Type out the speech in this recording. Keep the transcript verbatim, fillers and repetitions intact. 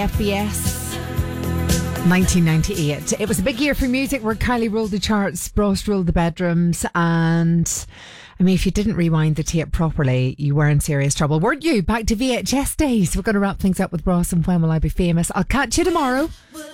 F B S. nineteen ninety-eight. It was a big year for music where Kylie ruled the charts, Bros ruled the bedrooms, and I mean, if you didn't rewind the tape properly, you were in serious trouble, weren't you? Back to V H S days. We're going to wrap things up with Bros and When Will I Be Famous. I'll catch you tomorrow.